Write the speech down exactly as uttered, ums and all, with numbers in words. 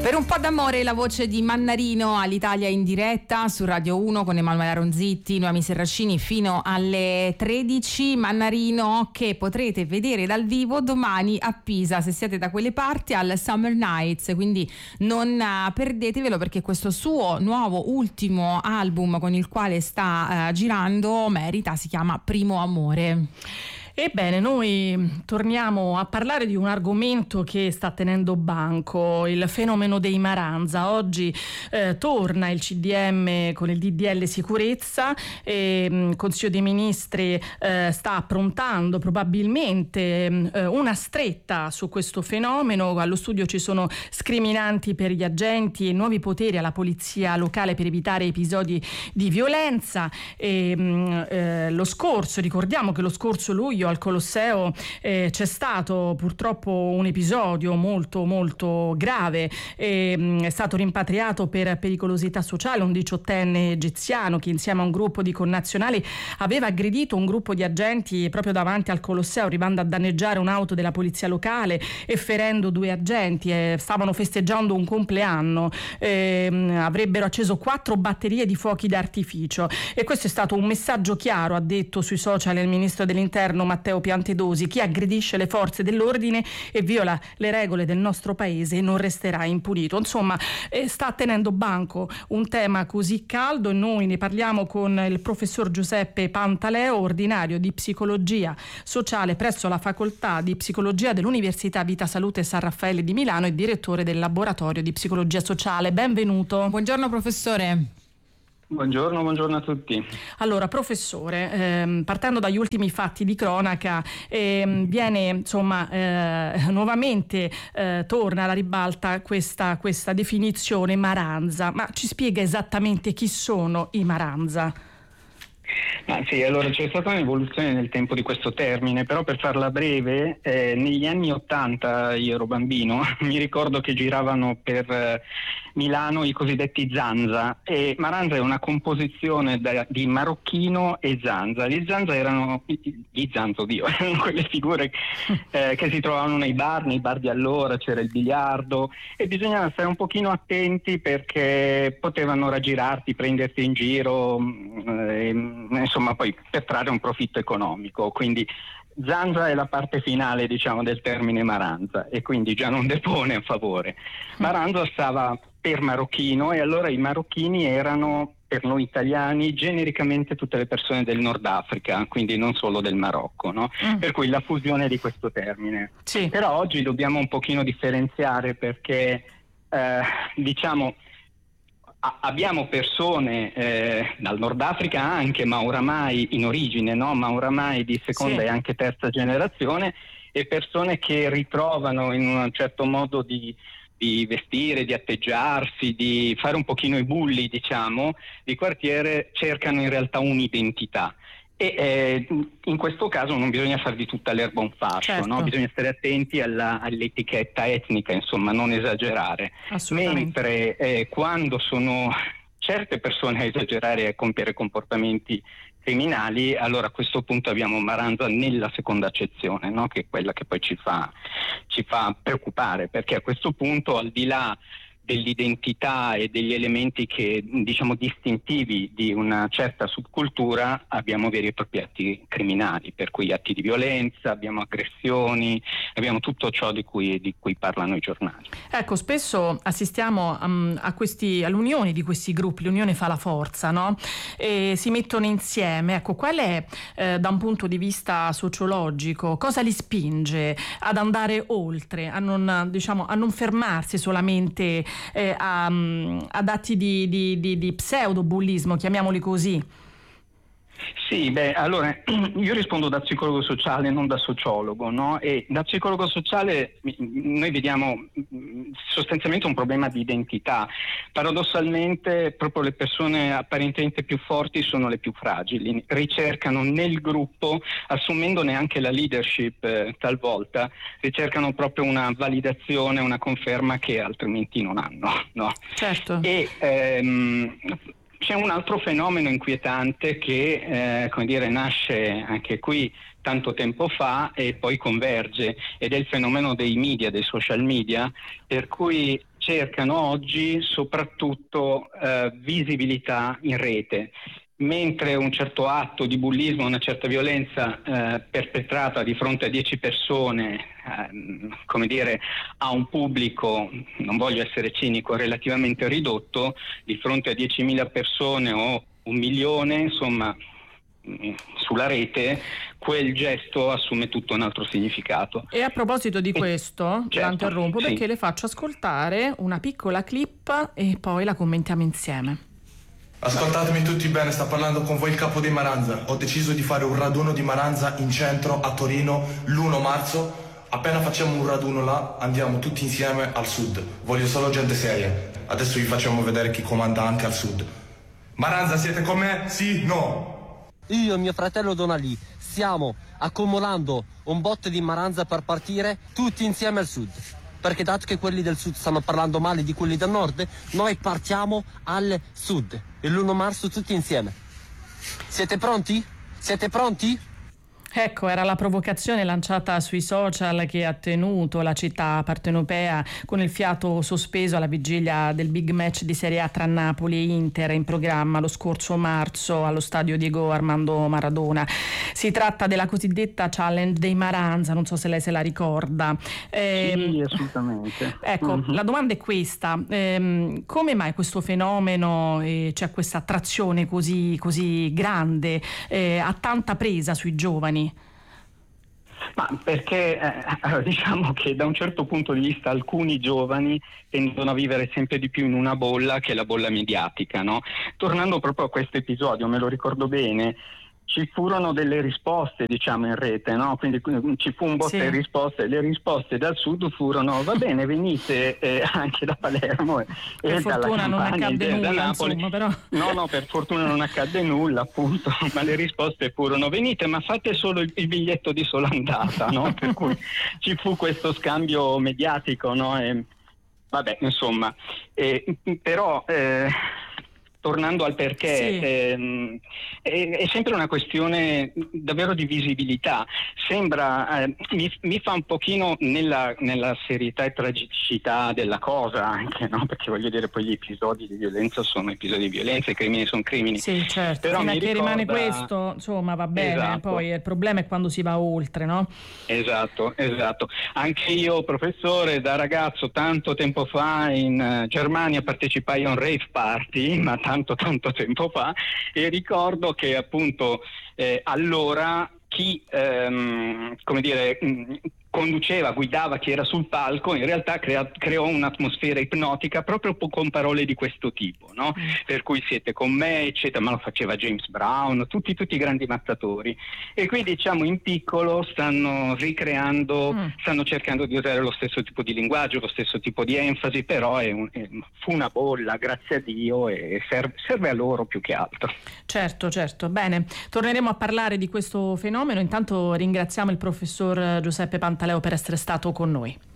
Per un po' d'amore, la voce di Mannarino all'Italia in diretta su Radio uno con Emanuela Ronzitti, Noemi Serracini fino alle tredici. Mannarino che potrete vedere dal vivo domani a Pisa, se siete da quelle parti, al Summer Nights, quindi non perdetevelo, perché questo suo nuovo ultimo album con il quale sta uh, girando merita, si chiama Primo Amore. Ebbene, noi torniamo a parlare di un argomento che sta tenendo banco, il fenomeno dei Maranza. Oggi eh, torna il C D M con il D D L sicurezza e il Consiglio dei Ministri eh, sta approntando probabilmente eh, una stretta su questo fenomeno. Allo studio ci sono scriminanti per gli agenti e nuovi poteri alla polizia locale per evitare episodi di violenza. E, eh, lo scorso, ricordiamo che lo scorso luglio al Colosseo eh, c'è stato purtroppo un episodio molto molto grave. Eh, è stato rimpatriato per pericolosità sociale un diciottenne egiziano che insieme a un gruppo di connazionali aveva aggredito un gruppo di agenti proprio davanti al Colosseo, arrivando a danneggiare un'auto della polizia locale e ferendo due agenti. Eh, stavano festeggiando un compleanno, eh, avrebbero acceso quattro batterie di fuochi d'artificio, e questo è stato un messaggio chiaro, ha detto sui social il ministro dell'Interno Matteo Piantedosi: chi aggredisce le forze dell'ordine e viola le regole del nostro paese non resterà impunito. Insomma, eh, sta tenendo banco un tema così caldo, e noi ne parliamo con il professor Giuseppe Pantaleo, ordinario di psicologia sociale presso la facoltà di psicologia dell'Università Vita Salute San Raffaele di Milano e direttore del laboratorio di psicologia sociale. Benvenuto. Buongiorno professore. Buongiorno, buongiorno a tutti. Allora, professore, ehm, partendo dagli ultimi fatti di cronaca, ehm, viene insomma eh, nuovamente eh, torna alla ribalta questa, questa definizione Maranza, ma ci spiega esattamente chi sono i Maranza? Ah, sì, allora c'è stata un'evoluzione nel tempo di questo termine, però per farla breve, eh, negli anni ottanta, io ero bambino, mi ricordo che giravano per eh, Milano i cosiddetti zanza, e Maranza è una composizione da, di marocchino e zanza. Gli zanza erano, gli zanza, oddio, erano quelle figure eh, che si trovavano nei bar, nei bar di allora, c'era il biliardo e bisognava stare un pochino attenti perché potevano raggirarti, prenderti in giro, eh, insomma poi per trarre un profitto economico. Quindi zanza è la parte finale, diciamo, del termine Maranza, e quindi già non depone a favore. Maranza stava per marocchino, e allora i marocchini erano per noi italiani genericamente tutte le persone del Nord Africa, quindi non solo del Marocco, no? Mm. Per cui la fusione di questo termine. Sì. Però oggi dobbiamo un pochino differenziare, perché eh, diciamo abbiamo persone eh, dal Nord Africa anche, ma oramai in origine, no? Ma oramai di seconda sì. e anche terza generazione, e persone che ritrovano in un certo modo di, di vestire, di atteggiarsi, di fare un pochino i bulli, diciamo, di quartiere, cercano in realtà un'identità. E eh, in questo caso non bisogna far di tutta l'erba un fascio, certo. no? Bisogna stare attenti alla, all'etichetta etnica, insomma, non esagerare. Mentre eh, quando sono certe persone a esagerare e a compiere comportamenti criminali, allora a questo punto abbiamo Maranza nella seconda accezione, no? Che è quella che poi ci fa, ci fa preoccupare, perché a questo punto, al di là dell'identità e degli elementi che, diciamo, distintivi di una certa subcultura, abbiamo veri e propri atti criminali, per cui atti di violenza, abbiamo aggressioni, abbiamo tutto ciò di cui, di cui parlano i giornali. Ecco, spesso assistiamo um, a questi, all'unione di questi gruppi, l'unione fa la forza, no? E si mettono insieme. Ecco, qual è, eh, da un punto di vista sociologico, cosa li spinge ad andare oltre, a non, diciamo, a non fermarsi solamente Eh, a, ad atti di, di, di, di pseudobullismo, chiamiamoli così? Sì, beh, allora io rispondo da psicologo sociale, non da sociologo, no? E da psicologo sociale noi vediamo sostanzialmente un problema di identità. Paradossalmente proprio le persone apparentemente più forti sono le più fragili, ricercano nel gruppo, assumendone anche la leadership eh, talvolta, ricercano proprio una validazione, una conferma che altrimenti non hanno, no? Certo. E ehm, c'è un altro fenomeno inquietante che, eh, come dire, nasce anche qui tanto tempo fa e poi converge, ed è il fenomeno dei media, dei social media, per cui cercano oggi soprattutto eh, visibilità in rete. Mentre un certo atto di bullismo, una certa violenza eh, perpetrata di fronte a dieci persone, eh, come dire, a un pubblico, non voglio essere cinico, relativamente ridotto, di fronte a diecimila persone o un milione, insomma, sulla rete, quel gesto assume tutto un altro significato. E a proposito di questo, certo, la interrompo sì. perché le faccio ascoltare una piccola clip e poi la commentiamo insieme. Ascoltatemi tutti bene, sta parlando con voi il capo dei Maranza. Ho deciso di fare un raduno di Maranza in centro a Torino l'primo marzo. Appena facciamo un raduno là, andiamo tutti insieme al sud. Voglio solo gente seria. Adesso vi facciamo vedere chi comanda anche al sud. Maranza, siete con me? Sì? No? Io e mio fratello Donalì stiamo accumulando un botto di Maranza per partire tutti insieme al sud. Perché dato che quelli del sud stanno parlando male di quelli del nord, noi partiamo al sud, il primo marzo tutti insieme. Siete pronti? Siete pronti? Ecco, era la provocazione lanciata sui social che ha tenuto la città partenopea con il fiato sospeso alla vigilia del big match di Serie A tra Napoli e Inter in programma lo scorso marzo allo stadio Diego Armando Maradona. Si tratta della cosiddetta challenge dei Maranza, non so se lei se la ricorda. Eh, sì, assolutamente. Ecco, mm-hmm. La domanda è questa: ehm, come mai questo fenomeno, eh, c'è questa attrazione così, così grande, eh, ha tanta presa sui giovani? Ma perché eh, diciamo che da un certo punto di vista alcuni giovani tendono a vivere sempre di più in una bolla che è la bolla mediatica, no? Tornando proprio a questo episodio, me lo ricordo bene, ci furono delle risposte, diciamo, in rete, no? Quindi ci fu un botto di sì. risposte. Le risposte dal sud furono: va bene, venite eh, anche da Palermo e, per e fortuna dalla non Campania, accadde da nulla, Napoli. insomma, però. No, no, per fortuna non accadde nulla, appunto, ma le risposte furono: venite, ma fate solo il, il biglietto di sola andata, no? Per cui ci fu questo scambio mediatico, no? E, vabbè, insomma, eh, però eh, tornando al perché, sì. ehm, è, è sempre una questione davvero di visibilità. Sembra, eh, mi, mi fa un pochino nella, nella serietà e tragicità della cosa anche, no? Perché voglio dire, poi gli episodi di violenza sono episodi di violenza, i crimini sono crimini. Sì, certo, però fino a che ricorda... rimane questo, insomma, va bene, esatto. Poi il problema è quando si va oltre, no? Esatto, esatto. Anche io, professore, da ragazzo tanto tempo fa in uh, Germania partecipai a un rave party, ma tanto tanto tempo fa, e ricordo che appunto eh, allora chi ehm, come dire mh, conduceva, guidava, chi era sul palco, in realtà crea, creò un'atmosfera ipnotica proprio con parole di questo tipo, no? Mm. Per cui siete con me, eccetera, ma lo faceva James Brown, tutti, tutti i grandi mazzatori. E qui, diciamo, in piccolo stanno ricreando, mm. stanno cercando di usare lo stesso tipo di linguaggio, lo stesso tipo di enfasi, però è un, è, fu una bolla, grazie a Dio, e serve, serve a loro più che altro. Certo, certo. Bene, torneremo a parlare di questo fenomeno. Intanto ringraziamo il professor Giuseppe Pantaleo per essere stato con noi.